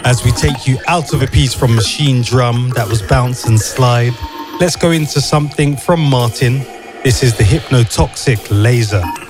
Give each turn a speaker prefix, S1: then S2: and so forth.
S1: as we take you out of a piece from Machine Drum that was bounce and slide. Let's go into something from Martin. This is the Hypnotoxic Laser.